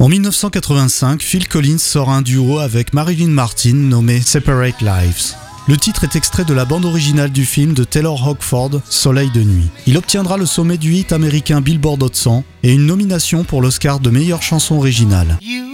En 1985, Phil Collins sort un duo avec Marilyn Martin nommé Separate Lives. Le titre est extrait de la bande originale du film de Taylor Hockford, Soleil de nuit. Il obtiendra le sommet du hit américain Billboard Hot 100 et une nomination pour l'Oscar de meilleure chanson originale.